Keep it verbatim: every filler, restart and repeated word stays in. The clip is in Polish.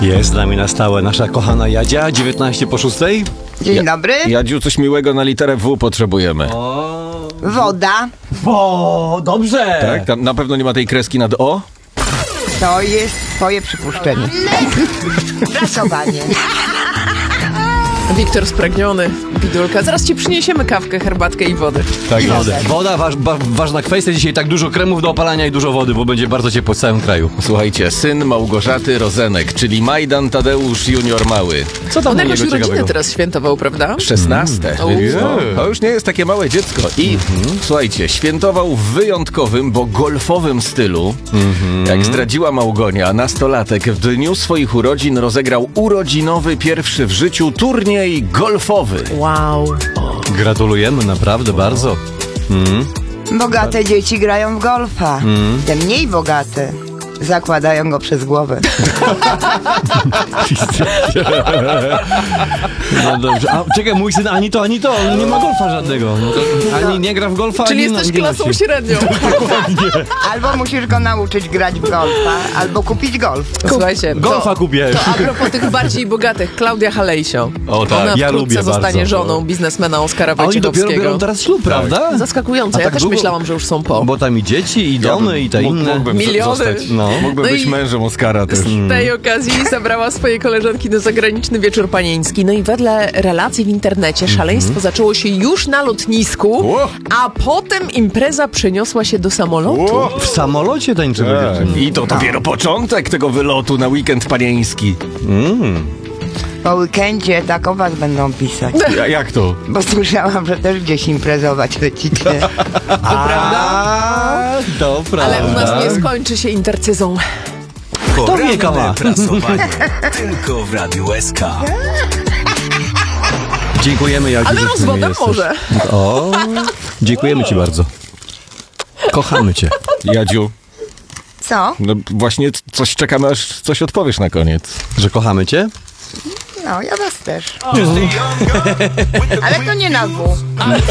Jest z nami na stałe nasza kochana Jadzia, dziewiętnaście po szóstej. Dzień Ja- dobry. Jadziu, coś miłego na literę W potrzebujemy. Woda O, dobrze! Tak? Tam na pewno nie ma tej kreski nad O? to jest twoje przypuszczenie. Prasowanie. Wiktor spragniony, Bidulka. Zaraz ci przyniesiemy kawkę, herbatkę i wodę. Tak I jest. wodę. Woda, waż, ba, ważna kwestia. Dzisiaj tak dużo kremów do opalania i dużo wody, bo będzie bardzo ciepło w całym kraju. Słuchajcie, syn Małgorzaty Rozenek, czyli Majdan Tadeusz junior mały. Co tam On u jakoś niego urodziny ciekawego? teraz świętował, prawda? szesnaste. Mm. No, to już nie jest takie małe dziecko. I słuchajcie, świętował w wyjątkowym, bo golfowym stylu. Jak zdradziła Małgonia, nastolatek w dniu swoich urodzin rozegrał urodzinowy pierwszy w życiu turniej golfowy. Wow. Gratulujemy, naprawdę bardzo. Mm. Bogate dzieci grają w golfa. Te mniej bogate zakładają go przez głowę. No dobrze. A czekaj, mój syn ani to, ani to. On nie ma golfa żadnego. No to ani nie gra w golfa, Czyli ani jesteś nie klasą nosi. średnią. Albo musisz go nauczyć grać w golfa, albo kupić golf. Słuchajcie, Golfa to, kupię. to a propos tych bardziej bogatych, Klaudia Halejsio. O tak, Ona ja wkrótce lubię zostanie bardzo. żoną biznesmena Oskara A oni dopiero Wojciechowskiego. biorą teraz ślub, prawda? Zaskakujące, A ja tak też długo? myślałam, że już są po. Bo tam i dzieci, i domy, i te Mógł- inne. Mógłbym Miliony. zostać. No. Mógłbym No być i- mężem Oskara też. Z tej okazji zabrała swoje koleżanki na zagraniczny wieczór panieński. No i wedle relacji w internecie szaleństwo zaczęło się już na lotnisku, Ło! a potem impreza przeniosła się do samolotu. O! W samolocie tańczyły Tak. dziewczyny. I to dopiero początek tego wylotu na weekend panieński. Po weekendzie tak o was będą pisać. Ja, jak to? Bo słyszałam, że też gdzieś imprezować lecicie. A, to prawda. Ale u nas nie skończy się intercyzą. To wieka ma. Prasowanie tylko w Radiu S K. Dziękujemy, Jadziu, Ale że z nami rozwodem jesteś. może. O, dziękujemy ci bardzo. Kochamy cię. Jadziu, Co? no właśnie coś czekamy, aż coś odpowiesz na koniec. Że kochamy cię? No, ja was też. Ale to nie na W.